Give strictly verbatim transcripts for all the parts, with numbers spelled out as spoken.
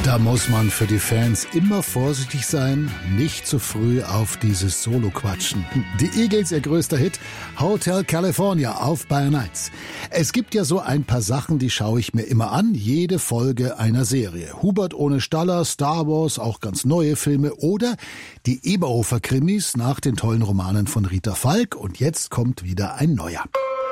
Da muss man für die Fans immer vorsichtig sein, nicht zu früh auf dieses Solo quatschen. Die Eagles, ihr größter Hit, Hotel California auf Bayern eins. Es gibt ja so ein paar Sachen, die schaue ich mir immer an, jede Folge einer Serie. Hubert ohne Staller, Star Wars, auch ganz neue Filme oder die Eberhofer-Krimis nach den tollen Romanen von Rita Falk. Und jetzt kommt wieder ein neuer.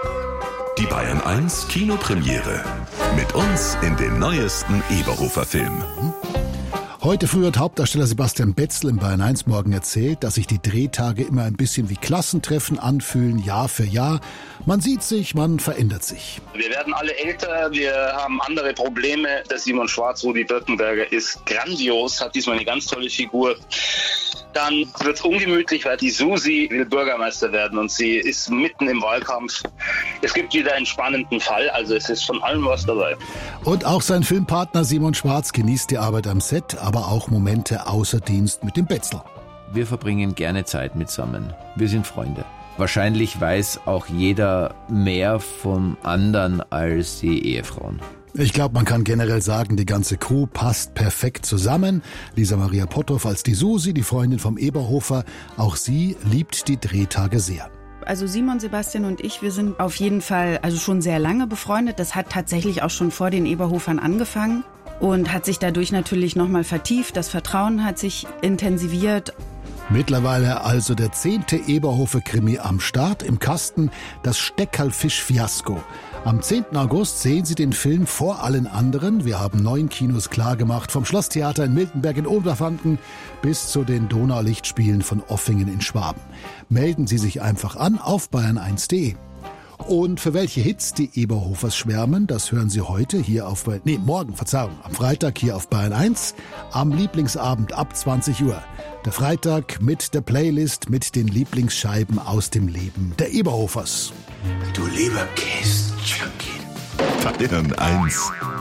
Die Bayern eins Kinopremiere. Mit uns in den neuesten Eberhofer-Film. Heute früh hat Hauptdarsteller Sebastian Betzel im Bayern eins Morgen erzählt, dass sich die Drehtage immer ein bisschen wie Klassentreffen anfühlen, Jahr für Jahr. Man sieht sich, man verändert sich. Wir werden alle älter, wir haben andere Probleme. Der Simon Schwarz, Rudi Birkenberger, ist grandios, hat diesmal eine ganz tolle Figur. Dann wird es ungemütlich, weil die Susi will Bürgermeister werden und sie ist mitten im Wahlkampf. Es gibt wieder einen spannenden Fall, also es ist von allem was dabei. Und auch sein Filmpartner Simon Schwarz genießt die Arbeit am Set, aber auch Momente außer Dienst mit dem Betzel. Wir verbringen gerne Zeit zusammen. Wir sind Freunde. Wahrscheinlich weiß auch jeder mehr vom anderen als die Ehefrauen. Ich glaube, man kann generell sagen, die ganze Crew passt perfekt zusammen. Lisa Maria Potthoff als die Susi, die Freundin vom Eberhofer. Auch sie liebt die Drehtage sehr. Also Simon, Sebastian und ich, wir sind auf jeden Fall also schon sehr lange befreundet. Das hat tatsächlich auch schon vor den Eberhofern angefangen und hat sich dadurch natürlich nochmal vertieft. Das Vertrauen hat sich intensiviert. Mittlerweile also der zehnte Eberhofer-Krimi am Start, im Kasten, das Steckerlfisch-Fiasko. Am zehnten August sehen Sie den Film vor allen anderen. Wir haben neun Kinos klargemacht, vom Schlosstheater in Miltenberg in Oberfranken bis zu den Donaulichtspielen von Offingen in Schwaben. Melden Sie sich einfach an auf bayern eins punkt de. Und für welche Hits die Eberhofers schwärmen, das hören Sie heute hier auf, nee, morgen, Verzeihung, am Freitag hier auf Bayern eins, am Lieblingsabend ab zwanzig Uhr. Der Freitag mit der Playlist mit den Lieblingsscheiben aus dem Leben der Eberhofers. Du lieber Käse-Junkie. Bayern eins.